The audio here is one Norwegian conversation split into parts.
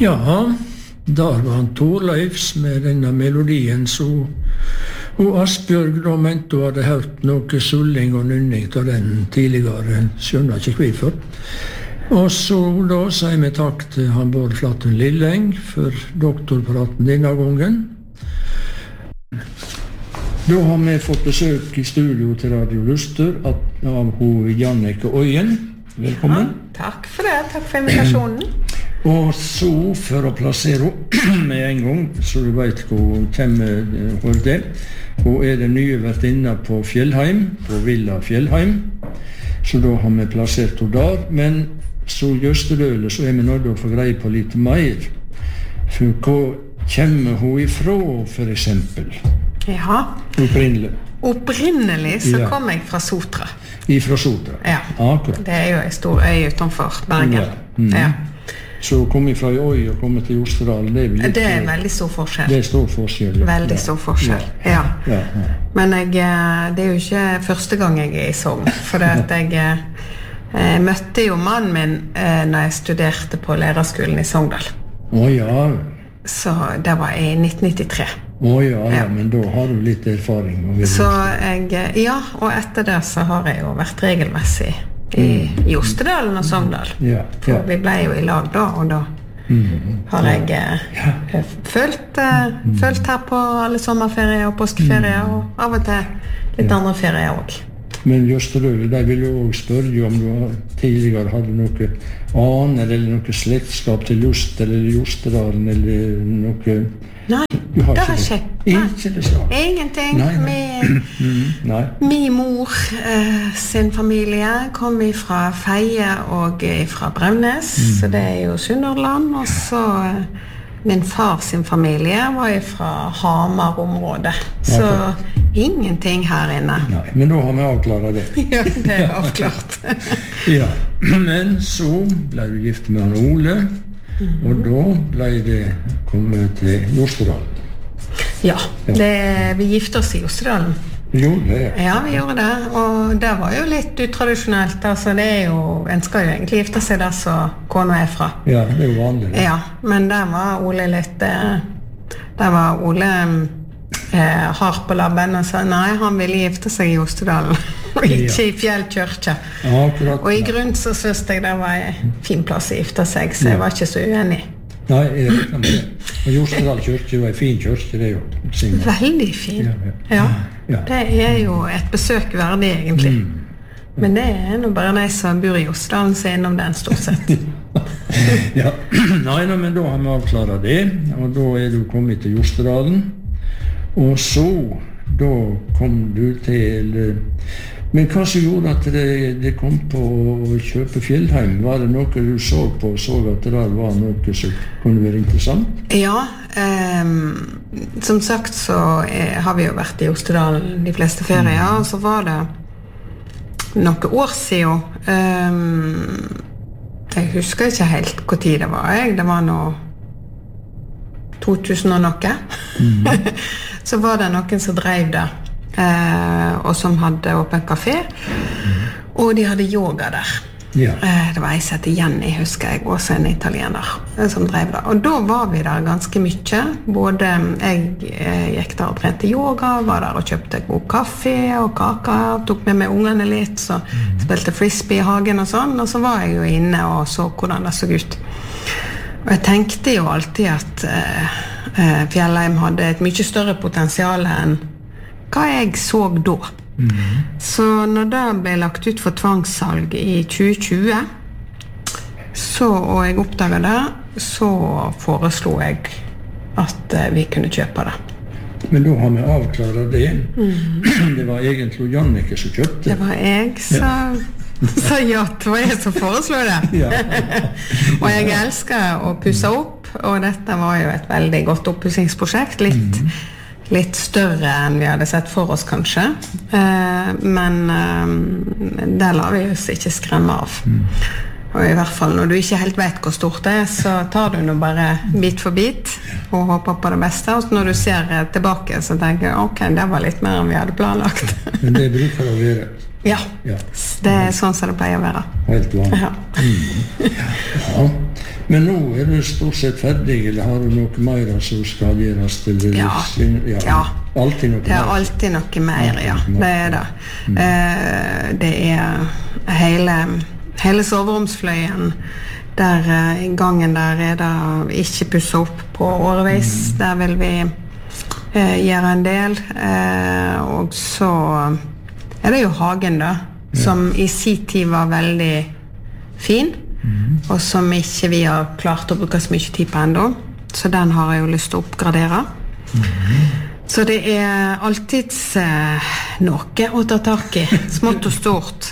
Ja, der var han Torleifs med denne melodien, så og Asbjørg da mente hun hadde hørt noe sulling og nynning av den tidligere, skjønner ikke hvorfor. Og så da sier vi takk til han Bård Flattun Lilleng for doktorpraten denne gangen. Da har vi fått besøk i studio til Radio Luster av hun Jannicke Øyen. Velkommen. Ja, takk for det, takk for invitasjonen. Og så, for å plassere henne med en gang, så du vet hvor hun kommer til. Hun er den nye vertinna på Fjellheim, på Villa Fjellheim. Så da har vi plassert henne der. Men så Jøsterdøle, så er vi nødt til å få greie på litt mer. For hvor kommer hun ifra, for eksempel? Ja. Opprinnelig så kom jeg fra Sotra. Ifra Sotra? Ja. Akkurat. Det er jo en stor øy utenfor Bergen. Ja. Ja. Så å komme fra øy og komme til Jostedalen, det er veldig stor forskjell. Det er stor forskjell. Veldig stor forskjell, ja. Men det er jo ikke første gang jeg er i Sogn, for jeg møtte jo mannen min når jeg studerte på lærerskolen i Sogndal. Ja. Så det var i 1993. Ja, men da har du litt erfaring. Så og etter det så har jeg jo vært regelmessig i Jostedalen og Sogndal. For vi ble jo i lag da, og da har jeg følt her på alle sommerferier og påskeferier, og av og til litt andre ferier også. Men Jostedalen, der vil jeg også spørre om du tidligere hadde noe aner eller noe slektskap til Just eller Jostedalen eller noe... Nei, det har ikke. Ingenting. Min mor sin familie kom fra Feie og fra Bremnes, så det er jo Sunnhordland, og så min far sin familie var fra Hamar-området, så ingenting her inne. Nei, men da har vi avklaret det. Ja, det er avklart. Ja, men så ble du gift med han Ole, og da ble det kommet til Jostedalen. Ja, vi gifte oss i Jostedalen. Gjorde det? Ja, vi gjorde det, og det var jo litt utradisjonelt. Altså, en skal jo egentlig gifte seg der så kona er fra. Ja, det er jo vanlig. Ja, men der var Ole litt... Der var Ole hard på labben og sa nei, han ville gifte seg i Jostedalen, og ikke i Fjellkirke. Og i grunn så synes jeg det var en fin plass å gifte seg, så jeg var ikke så uenig. Nei, jeg vet med det. Og Jostedal kyrkje var en fin kyrkje, det er jo... Veldig fin. Ja. Det er jo et besøk verdig, egentlig. Men det er nå bare de som bor i Jostedalen som er innom den stort sett. Ja, nei, men da har vi avklaret det, og da er du kommet til Jostedalen. Og så, da kom du til... Men hva som gjorde at det kom på å kjøpe Fjellheim? Var det noe du så på, så at det der var noe som kunne være interessant? Ja, som sagt så har vi jo vært i Jostedalen de fleste ferier, og så var det noen år siden. Jeg husker ikke helt hvor tid det var. Det var nå 2000 og noe. Så var det noen som drev det, og som hadde åpen kafé, og de hadde yoga der. Det var jeg som heter Jenny, husker jeg, også en italiener som drev det. Og da var vi der ganske mye. Både jeg gikk der og trente yoga, var der og kjøpte god kaffe og kaka, tok med meg ungene litt, så spilte frisbee i hagen og sånn, og så var jeg jo inne og så hvordan det så ut. Og jeg tenkte jo alltid at Fjellheim hadde et mye større potensial enn hva jeg så da. Så når det ble lagt ut for tvangssalg i 2020, og jeg oppdaget det, så foreslo jeg at vi kunne kjøpe det. Men da har vi avklaret det. Det var egentlig Jannicke som kjøpte. Det var jeg som... Så ja, det var jeg som foreslår det. Og jeg elsker å pusse opp, og dette var jo et veldig godt oppussingsprosjekt, litt større enn vi hadde sett for oss kanskje, men det lar vi oss ikke skremme av. Og i hvert fall når du ikke helt vet hvor stort det er, så tar du nå bare bit for bit og håper på det beste, og når du ser tilbake så tenker jeg, ok, det var litt mer enn vi hadde planlagt. Men det bruker å være. Ja, det er sånn som det pleier å være. Helt vanlig. Ja. Men nå du stort sett ferdig, eller har du noe mer som skal gjøres til det? Ja. Alltid noe mer? Det alltid noe mer, ja. Det det. Det hele soveromsfløyen, der I gangen der det ikke pusset opp på årevis. Der vil vi gjøre en del. Og så det jo hagen da, som I sin tid var veldig fin, og som ikke vi har klart å bruke så mye tid på enda. Så den har jeg jo lyst til å oppgradere. Så det alltid noe å ta tak I, smått og stort.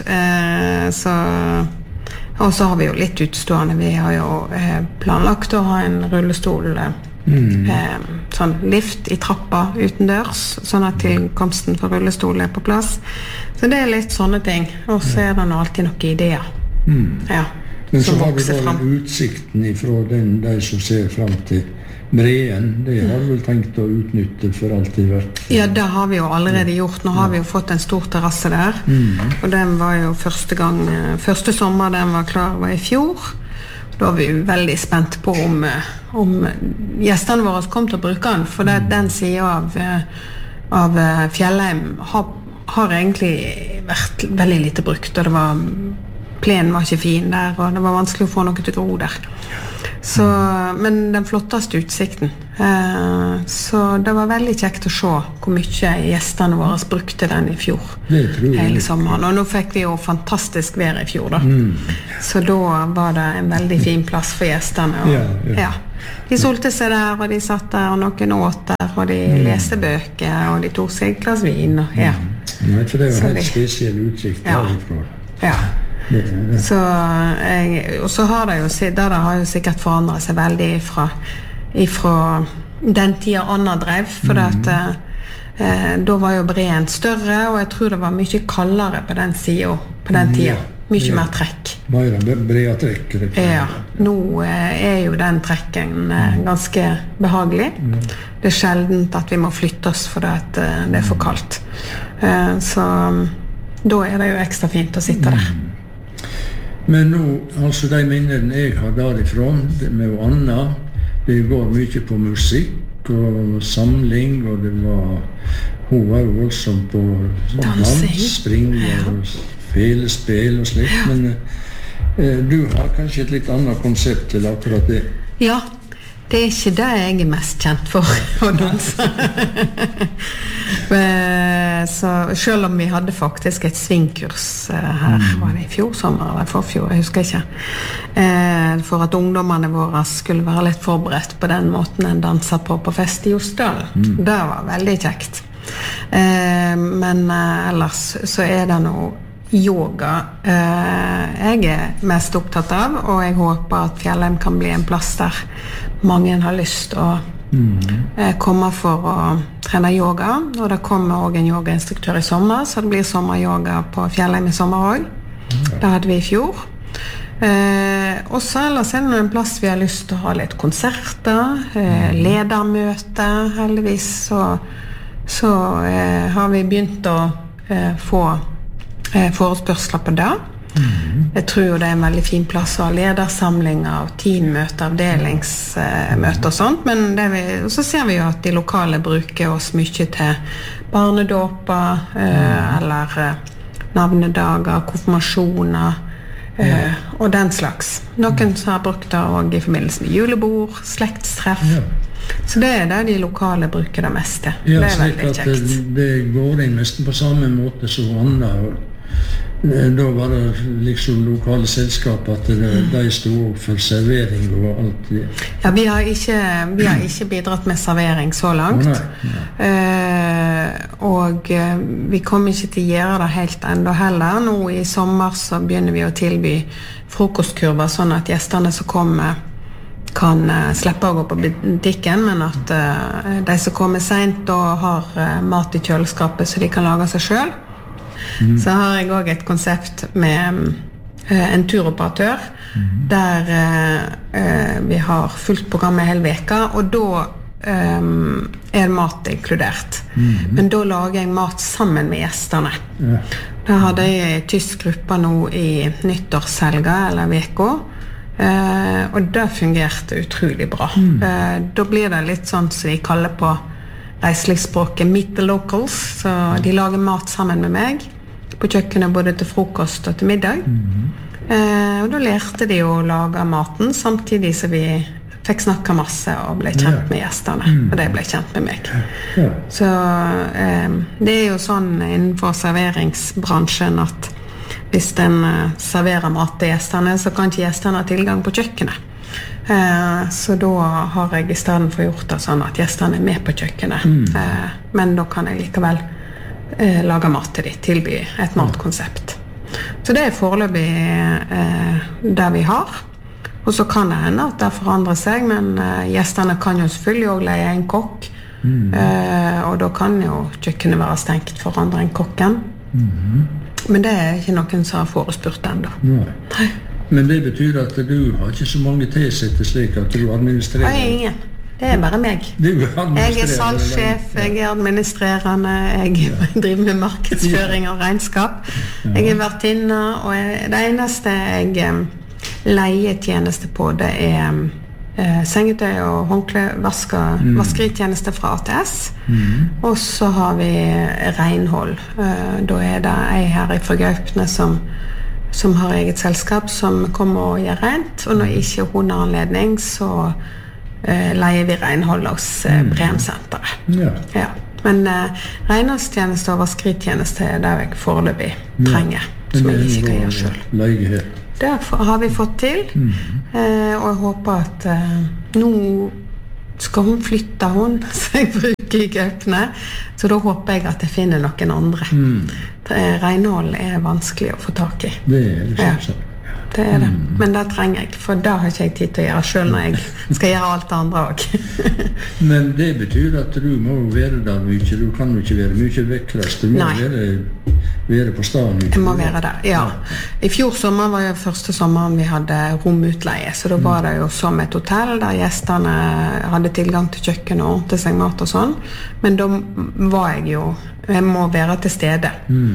Og så har vi jo litt utstående. Vi har jo planlagt å ha en rullestol, sånn lift I trappa utendørs, sånn at tilkomsten for rullestol på plass. Så det litt sånne ting. Og så det alltid noen ideer. Ja. Men så har vi da den utsikten ifra de som ser frem til Breen. Det har vi vel tenkt å utnytte for alltid vært. Ja, det har vi jo allerede gjort. Nå har vi jo fått en stor terrasse der. Og den var jo første sommer den var klar var I fjor. Da var vi jo veldig spent på om gjestene våre kom til å bruke den. For den siden av Fjellheim har egentlig vært veldig lite brukt. Og plenen var ikke fin der, og det var vanskelig å få noe til å gro der. Så, men den flotteste utsikten. Så det var veldig kjekt å se hvor mye gjestene våre brukte den I fjor. Hele sommeren. Og nå fikk vi jo fantastisk vær I fjor da. Så da var det en veldig fin plass for gjestene. Og, ja. De solte seg der, og de satt der, og noen åt der, og de leste bøker, og de tok seg et glass vin. Og, ja. Nei, for det var en helt spesiell utsikt derifra. Ja. Og så har det jo sikkert forandret seg veldig ifra den tiden Anna drev, for da var jo Breen større, og jeg tror det var mye kaldere på den siden, på den tiden. Mye mer trekk. Bare brede trekk. Ja, nå jo den trekken ganske behagelig. Det sjeldent at vi må flytte oss for at det for kaldt. Så da det jo ekstra fint å sitte der. Men nå, altså de minnene jeg har derifra, med Anna, det går mye på musikk og samling, og hun var jo voldsom på dans, spring og felespill og slikt, men du har kanskje et litt annet konsept til akkurat det? Ja, det ikke det jeg mest kjent for å danse. Så selv om vi hadde faktisk et svingkurs her, var det I fjor sommer eller forfjor, jeg husker ikke, for at ungdommene våre skulle være litt forberedt på den måten en danser på fest I Osdal. Det var veldig kjekt. Men ellers så det noe yoga jeg mest opptatt av, og jeg håper at Fjellheim kan bli en plass der mange har lyst til å komme for å trene yoga, og det kommer også en yogainstruktør I sommer, så det blir sommeryoga på Fjellheim I sommer også. Det hadde vi I fjor. Og så ellers det en plass vi har lyst til å ha litt konserter, ledermøter, heldigvis så har vi begynt å få forespørsler på det. Jeg tror jo det en veldig fin plass å ha ledersamlinger og teammøter, avdelingsmøter og sånt, men så ser vi jo at de lokale bruker oss mye til barnedåper, eller navnedager, konfirmasjoner, og den slags. Noen som har brukt det også I forbindelse med julebord, slektstreff. Så det det de lokale bruker det meste. Ja, det veldig kjekt. Det går inn nesten på samme måte som andre. Da var det liksom lokale selskap at de stod opp for servering og alt det. Ja, vi har ikke bidratt med servering så langt. Og vi kommer ikke til å gjøre det helt enda heller. Nå I sommer så begynner vi å tilby frokostkurver, sånn at gjestene som kommer kan slippe å gå på butikken, men at de som kommer sent og har mat I kjøleskapet så de kan lage seg selv. Så har jeg også et konsept med en turoperatør der vi har fullt program hele veka, og da mat inkludert. Men da lager jeg mat sammen med gjestene. Da hadde jeg en tysk gruppe nå I nyttårshelga eller veka, Og det fungerte utrolig bra. Da blir det litt sånn som de kaller på reiselivsspråket meet the locals, så de lager mat sammen med meg på kjøkkenet både til frokost og til middag. Og da lærte de å lage maten samtidig som vi fikk snakke masse og ble kjent med gjestene, og de ble kjent med meg. Så det jo sånn innenfor serveringsbransjen at hvis den serverer mat til gjestene, så kan ikke gjestene ha tilgang på kjøkkenet. Så da har jeg I stedet for gjort det sånn at gjestene med på kjøkkenet. Men da kan jeg likevel lage mat til dem, tilby et matkonsept. Så det foreløpig det vi har. Og så kan det hende at det forandrer seg, men gjestene kan jo selvfølgelig også leie en kokk. Og da kan jo kjøkkenet være stengt for andre enn kokken. Men det ikke noen som har forespurt enda. Nei. Men det betyr at du har ikke så mange tilsette slik at du administrerer? Nei, ingen. Det bare meg. Jeg salgssjef, jeg administrerende, jeg driver med markedsføring og regnskap. Jeg vertinne, og det eneste jeg leier tjeneste på, det sengetøy og håndkle, vaskeritjeneste fra ATS. Og så har vi renhold. Da det jeg her fra Gaupne som har eget selskap som kommer og gjør rent, og når ikke hun har anledning, så leier vi renhold hos Bremsenteret. Men renholdstjeneste og vaskeritjeneste det jeg foreløpig trenger, som jeg ikke kan gjøre selv. Det har vi fått til, og jeg håper at nå skal hun flytte så jeg bruker I Gaupne, så da håper jeg at jeg finner noen andre. Renhold vanskelig å få tak I. Det det sånn. Det det. Men det trenger jeg, for da har ikke jeg tid til å gjøre selv når jeg skal gjøre alt det andre også. Men det betyr at du må være der mye, du kan jo ikke være mye vekkrest, du må være på stedet. Jeg må være der, ja. I fjor sommer var jo første sommeren vi hadde romutleie, så da var det jo som et hotell der gjestene hadde tilgang til kjøkken og ordentlig seg mat og sånn, men da var jeg må være til stede.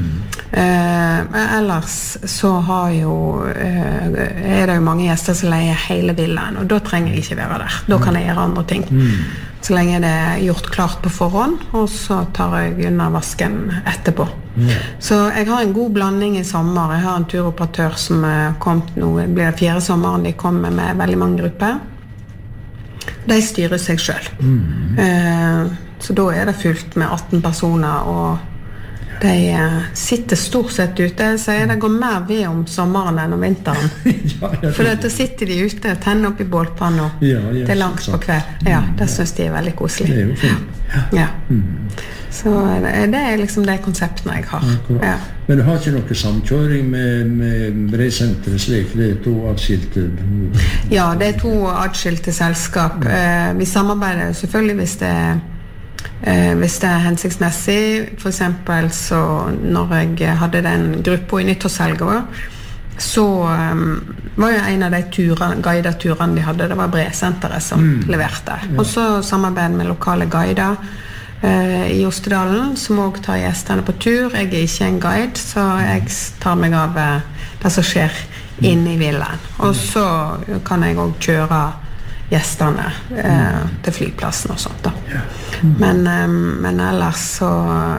Ellers så har jo det jo mange gjester som leier hele villaen, og da trenger jeg ikke være der. Da kan jeg gjøre andre ting. Så lenge det gjort klart på forhånd, og så tar jeg unna vasken etterpå. Så jeg har en god blanding I sommer. Jeg har en turoperatør som kom nå, det blir 4. sommeren de kommer med veldig mange grupper. De styrer seg selv. Så da det fullt med 18 personer, og de sitter stort sett ute, så det går mer ved om sommeren enn om vinteren. For da sitter de ute og tenner opp I bålpanna. Det langt på kveld. Ja, det synes de veldig koselig. Det jo fint. Så det liksom de konseptene jeg har. Men du har ikke noe samkjøring med Bremsenteret slik? Det 2 adskilte? Ja, det 2 adskilte selskap. Vi samarbeider selvfølgelig hvis det hensiktsmessig. For eksempel så når jeg hadde den gruppa I nyttårshelga, så var jo en av de guideturene de hadde, det var Bremsenteret som leverte. Og så samarbeidet med lokale guider I Ostedalen, som også tar gjestene på tur. Jeg ikke en guide, så jeg tar meg av det som skjer inne I villaen. Og så kan jeg også kjøre gjestene til flyplassen og sånt da. Men ellers så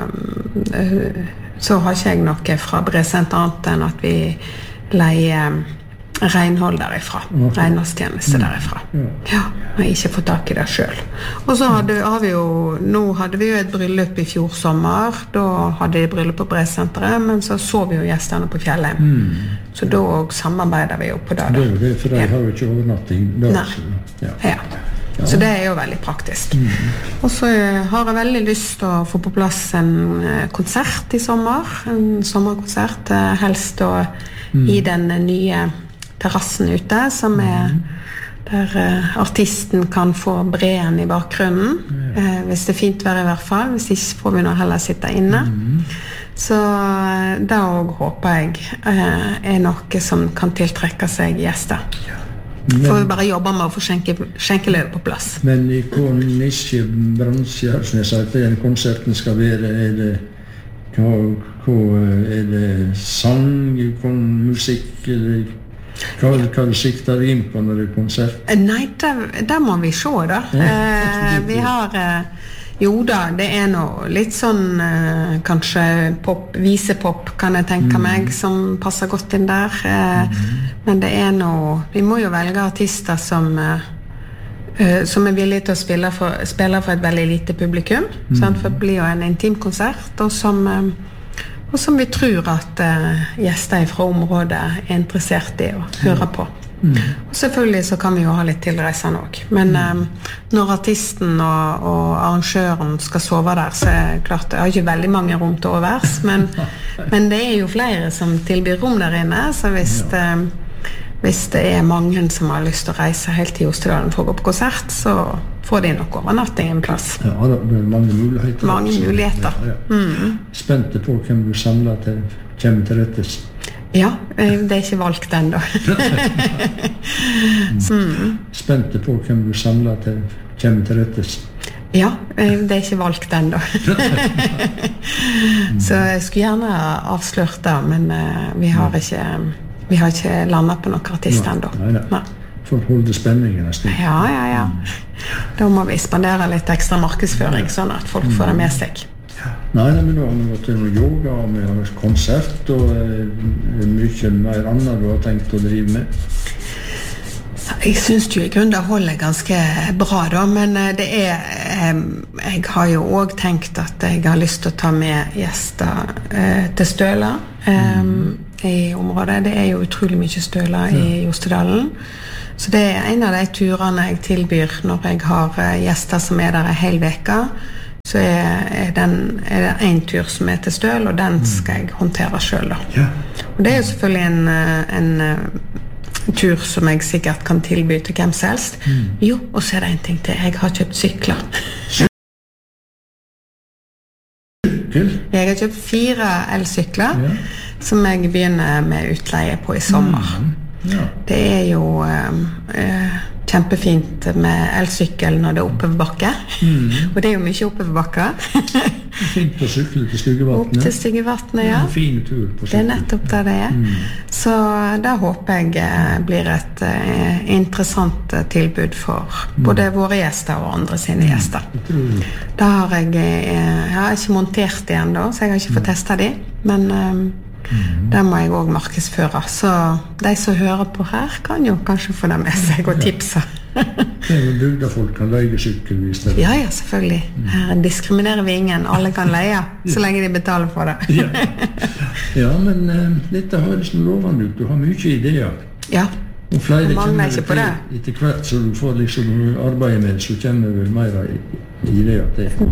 har ikke jeg noe fra Bremsenteret annet enn at vi leier renhold derifra, renholdstjeneste derifra. Ja, men jeg ikke fått tak I det selv. Og så nå hadde vi jo et bryllup I fjor sommer, da hadde de bryllup på Bremsenteret, men så vi jo gjestene på fjellet. Så da samarbeider vi jo på det. Det for de har jo ikke overnatting. Nei, så det jo veldig praktisk. Og så har jeg veldig lyst til å få på plass en konsert I sommer, en sommerkonsert, helst I den nye terrassen ute, som der artisten kan få breen I bakgrunnen, hvis det fint vær I hvert fall, hvis ikke får vi nå heller sitte inne. Så da håper jeg noe som kan tiltrekke seg gjester. For vi bare jobber med å få skjenkeløp på plass. Men I hvilken nisjebransje den konserten skal være? Det sang, musikk? Hva du sikter inn på når det konsert? Nei, det må vi se da. Vi har... Jo da, det noe litt sånn kanskje visepop kan jeg tenke meg som passer godt inn der men det noe vi må jo velge artister som villige til å spille for et veldig lite publikum for det blir jo en intimkonsert og som vi tror at gjester fra området interessert i å høre på og selvfølgelig så kan vi jo ha litt tilreisende også men når artisten og arrangøren skal sove der så klart, jeg har ikke veldig mange rom til overs men det jo flere som tilbyr rom der inne så hvis det mange som har lyst til å reise helt til Jostedalen for å gå på konsert så får de nok overnatting en plass ja, det mange muligheter mange muligheter Spente på hvem du samler til kommer til rettes Ja, det ikke valgt ennå. Spente på hvem du samler til kommer til rettes. Ja, det ikke valgt ennå. Så jeg skulle gjerne avslørt det, men vi har ikke landet på noen artist ennå. Nei. For å holde spenningen en stund. Ja. Da må vi spandere litt ekstra markedsføring, sånn at folk får det med seg. Nei, men da har vi gått til yoga, og vi har konsert, og mye mer annet du har tenkt å drive med. Jeg synes jo I grunnen det holder ganske bra da, men det jeg har jo også tenkt at jeg har lyst til å ta med gjester til Støla I området. Det jo utrolig mye Støla I Jostedalen. Så det en av de turene jeg tilbyr når jeg har gjester som der en hel veke, så det en tur som til Støl, og den skal jeg håndtere selv da. Ja. Og det jo selvfølgelig en tur som jeg sikkert kan tilby til hvem som helst. Jo, og så det en ting til. Jeg har kjøpt sykler. Jeg har kjøpt 4 elsykler, som jeg begynner med utleie på I sommer. Det jo kjempefint med elsykkel når det oppoverbakke. Og det jo mye oppoverbakke. Fint å sykle til Styggevatnet. Opp til Styggevatnet, ja. En fin tur på sykkel. Det nettopp det Så da håper jeg blir et interessant tilbud for både våre gjester og andre sine gjester. Da har jeg har ikke montert det ennå, så jeg har ikke fått testet de, men det må jeg også markedsføre. Så de som hører på her kan jo kanskje få det med seg og tipse. Det jo bygda folk kan leie sykkel hvis det Ja, selvfølgelig. Her diskriminerer vi ingen. Alle kan leie, så lenge de betaler for det. Ja, men dette høres noe lovende ut. Du har mye ideer. Ja. Og flere kommer ikke på det. Etter hvert så du får liksom arbeide med det, så kommer vel mer ideer til.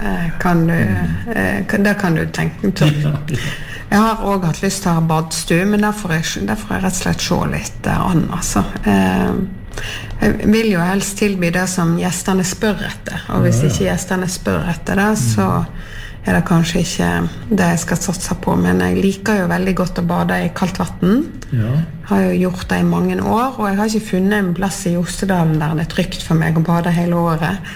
Da kan du tenke trygt. Jeg har også hatt lyst til å ha badstue, men der får jeg rett og slett se litt an, altså. Jeg vil jo helst tilby det som gjesterne spør etter, og hvis ikke gjesterne spør etter det, så det kanskje ikke det jeg skal satse på, men jeg liker jo veldig godt å bade I kaldt vatten. Har jo gjort det I mange år, og jeg har ikke funnet en plass I Jostedalen der det trygt for meg å bade hele året.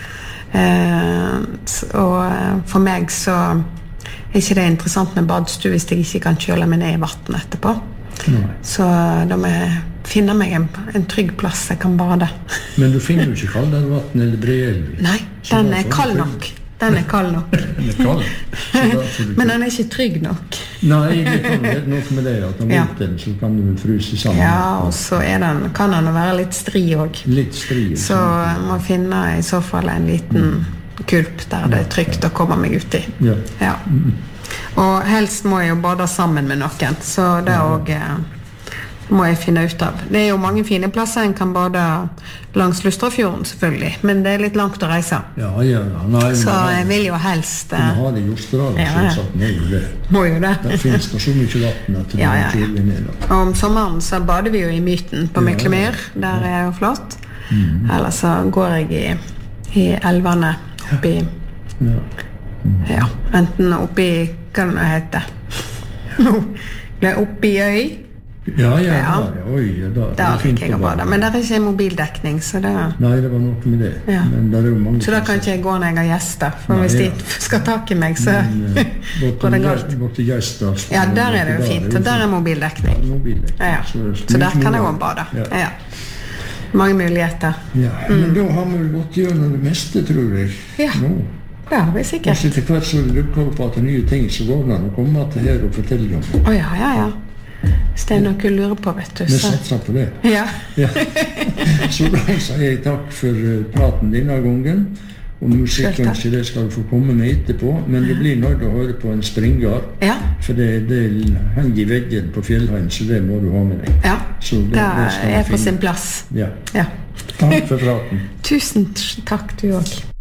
Og for meg så ikke det interessant med badstue hvis jeg ikke kan kjøle meg ned I vatten etterpå. Så da må jeg finne meg en trygg plass jeg kan bade. Men du finner jo ikke kaldere vatten eller Breelv? Nei, den kald nok. Den kald nok. Den kald? Men den ikke trygg nok. Nei, det kan være noe med det, at om vinteren så kan du fryse sammen. Ja, og så kan den være litt stri også. Litt stri. Så jeg må finne I så fall en liten kulp der det trygt å komme meg ut I. Ja. Og helst må jeg jo bade sammen med noen, så det også må jeg finne ut av. Det jo mange fine plasser en kan bade langs Lustrafjorden selvfølgelig, men det litt langt å reise. Ja. Nei, så jeg vil jo helst må ha det I Jostedalen, selvsagt må jo det. Må jo det. Der finnes det så mye vatten at det kjøler ned. Og om sommeren så bader vi jo I Myten på Myklemyr, der jo flott. Eller så går jeg I elvene oppi enten oppi hva det heter oppi øy Ja, oi, der fikk jeg å bade, men der ikke mobildekning, så det... Nei, det var noe med det. Ja. Men der jo mange så da kan ikke jeg gå når jeg har gjester, for hvis de skal tak i meg, så går det galt. Borte gjester. Ja, der det jo fint, og der mobildekning. Ja. Så der kan jeg også bade. Ja. Mange muligheter. Ja, men da har vi gått gjennom det meste, tror jeg. Ja. Det har vi sikkert. Og så til hvert så dukker på at det nye ting så går det an å komme til her og fortelle om. Ja. Så det noe du lurer på, vet du. Vi satser på det. Ja. Så da sier jeg takk for praten denne gangen. Og musikken så det skal du få komme med etterpå, men det blir nødt å høre på en springer, for det henger i veggen på Fjellheim, så det må du ha med deg. Ja, det på sin plass. Ja. Takk for praten. Tusen takk, du også.